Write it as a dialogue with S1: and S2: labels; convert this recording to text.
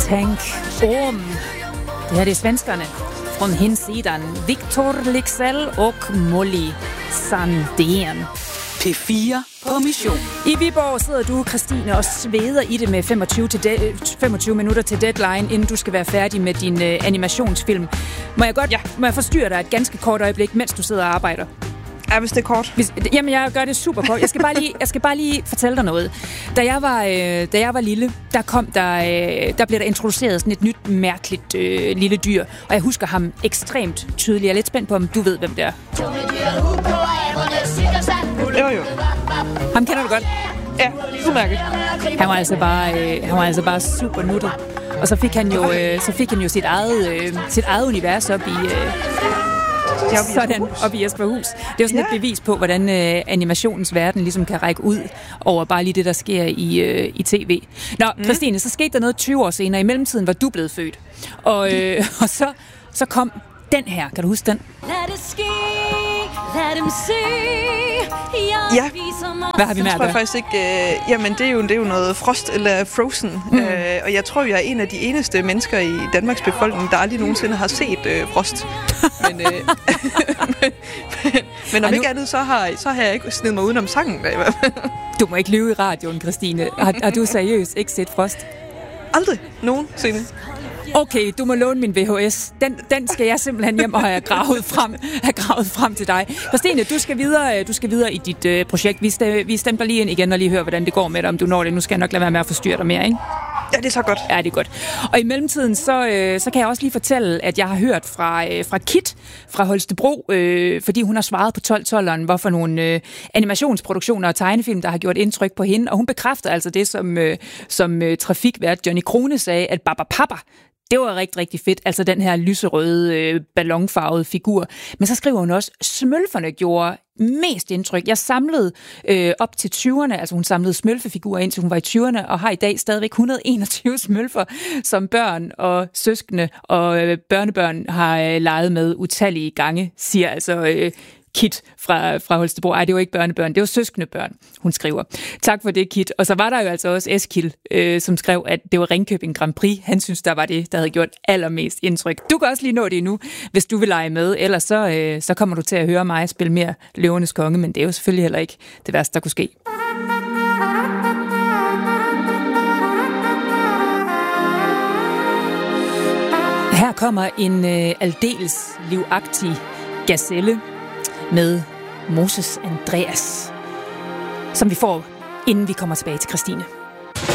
S1: Tänk om. Det här är svenskarna från hinsidan. Victor Leksell och Molly Sandén.
S2: P4 på mission.
S1: I Viborg sidder du, Christine, og sveder i det med 25 minutter til deadline, inden du skal være færdig med din animationsfilm. Må jeg forstyrre dig et ganske kort øjeblik, mens du sidder og arbejder?
S3: Ja, hvis det er kort.
S1: Jamen, jeg gør det super kort. Jeg skal bare lige fortælle dig noget. Da jeg var lille, der blev der introduceret sådan et nyt, mærkeligt lille dyr. Og jeg husker ham ekstremt tydeligt. Jeg er lidt spændt på, om du ved, hvem det er.
S3: Jo.
S1: Ham kender du godt?
S3: Ja, udmærket.
S1: Han var altså bare super nuttet. Og så fik han jo sit eget univers op i Jesperhus. Det er jo sådan et bevis på, hvordan animationens verden ligesom kan række ud over bare lige det, der sker i tv. Nå, Christine, så skete der noget 20 år senere. I mellemtiden var du blevet født. Og så kom den her. Kan du huske den?
S3: Ja.
S1: Hvad har vi med at gøre?
S3: Jeg faktisk ikke. Jamen, det er jo noget Frost eller Frozen. Og jeg tror, jeg er en af de eneste mennesker i Danmarks befolkning, der aldrig nogensinde har set Frost. Men om ikke andet, så har jeg ikke snedet mig udenom sangen.
S1: Du må ikke lyve i radioen, Christine. Har du seriøst ikke set Frost?
S3: Aldrig nogensinde.
S1: Okay, du må låne min VHS. Den skal jeg simpelthen hjem og have gravet frem til dig. Christine, du skal videre i dit projekt. Vi stempler lige ind igen og lige hører, hvordan det går med dig, om du når det. Nu skal jeg nok lade være med at forstyrre dig mere, ikke?
S3: Ja, det er så godt.
S1: Ja, det er godt. Og i mellemtiden, så kan jeg også lige fortælle, at jeg har hørt fra Kit fra Holstebro, fordi hun har svaret på 12-12'eren, hvorfor nogle animationsproduktioner og tegnefilm, der har gjort indtryk på hende. Og hun bekræfter altså det, som trafikvært Johnny Krone sagde, at Baba Papa, det var rigtig, rigtig fedt. Altså den her lyserøde, ballonfarvede figur. Men så skriver hun også, Smølferne gjorde mest indtryk. Jeg samlede op til 20'erne, altså hun samlede smølfefigurer indtil hun var i 20'erne, og har i dag stadigvæk 121 smølfer, som børn og søskende og børnebørn har leget med utallige gange, siger altså Kit fra Holstebro. Ej, det var ikke børnebørn, det var søskendebørn, hun skriver. Tak for det, Kit. Og så var der jo altså også Eskil, som skrev, at det var Ringkøbing Grand Prix. Han synes, der var det, der havde gjort allermest indtryk. Du kan også lige nå det nu, hvis du vil lege med. Ellers så kommer du til at høre mig spille mere Løvernes Konge, men det er jo selvfølgelig heller ikke det værste, der kunne ske. Her kommer en aldeles livagtig gazelle med Moses Andreas, som vi får, inden vi kommer tilbage til Christine.